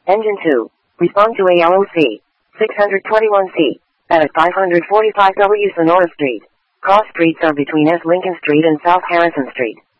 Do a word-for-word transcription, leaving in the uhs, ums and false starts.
Engine two. Respond to A L O C. six twenty-one C. At five forty-five W Sonora Street. Cross streets are between S. Lincoln Street and South Harrison Street.